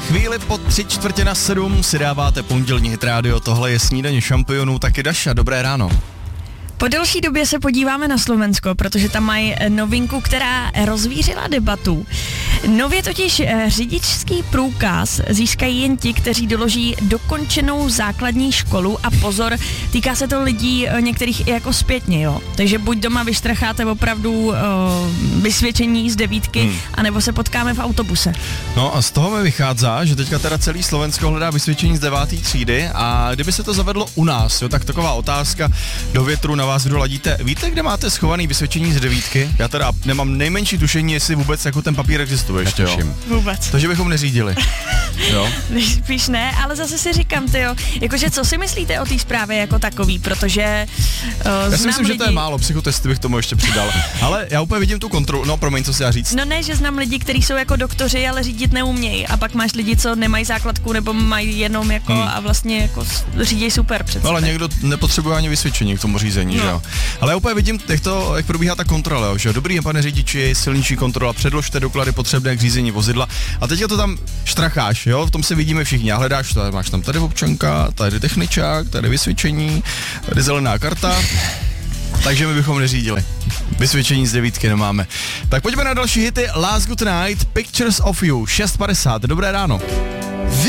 Chvíli po 6:45 si dáváte pondělní hit rádio, tohle je Snídaně šampionů, taky Daša, dobré ráno. Po delší době se podíváme na Slovensko, protože tam mají novinku, která rozvířila debatu. Nově totiž řidičský průkaz získají jen ti, kteří doloží dokončenou základní školu a pozor, týká se to lidí některých i jako zpětně, jo. Takže buď doma vyštracháte opravdu vysvědčení z 9, anebo se potkáme v autobuse. No a z toho mi vychází, že teďka teda celý Slovensko hledá vysvědčení z 9. třídy a kdyby se to zavedlo u nás, jo, tak taková otázka do větru na vás, kdo ladíte. Víte, kde máte schovaný vysvědčení z 9? Já teda nemám nejmenší tušení, jestli vůbec jako ten papír existuje ještě, jo. Vůbec. Takže bychom neřídili. Jo. Spíš ne, ale zase si říkám, tyjo, jakože co si myslíte o té zprávě jako takový, protože já si myslím, lidi... že to je málo, psychotesty bych tomu ještě přidal. Ale já úplně vidím tu kontrolu, no promiň, co si já říct. No ne, že znám lidi, kteří jsou jako doktoři, ale řídit neumějí. A pak máš lidi, co nemají základku nebo mají jenom jako a vlastně jako řídí super přece. Ale někdo nepotřebuje ani vysvědčení k tomu řízení, že jo. Ale já úplně vidím, jak probíhá ta kontrola, jo, že dobrý, pane řidiči, silniční kontrola, předložte doklady potřebné k řízení vozidla. A teď to tam štracháš, jo, v tom se vidíme všichni. A hledáš to, máš tam tady občanka, tady techničák, tady vysvědčení, tady zelená karta. Takže my bychom neřídili. Vysvědčení z 9 nemáme. Tak pojďme na další hity. Last Good Night, Pictures of You, 6:50. Dobré ráno.